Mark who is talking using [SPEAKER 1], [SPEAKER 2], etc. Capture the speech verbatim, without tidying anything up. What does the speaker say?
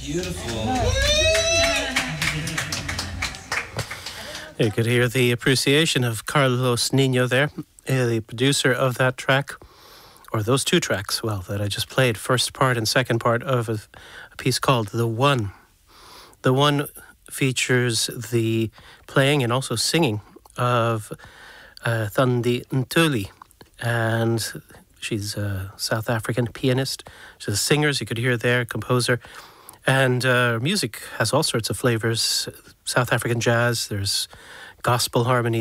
[SPEAKER 1] Beautiful.
[SPEAKER 2] You could hear the appreciation of Carlos Nino there, uh, the producer of that track, or those two tracks, well, that I just played, first part and second part of a, a piece called The One. The One features the playing and also singing of uh, Thandi Ntuli, and she's a South African pianist. She's a singer, as you could hear there, composer. And uh, music has all sorts of flavors. South African jazz, there's gospel harmony.